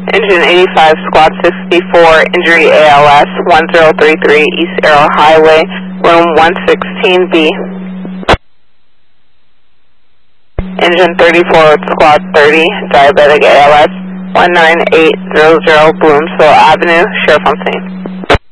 Engine 85, Squad 64, injury ALS 1033 East Arrow Highway, room 116B. Engine 34, Squad 30, diabetic ALS 19800 Bloomsville Avenue, sheriff on scene.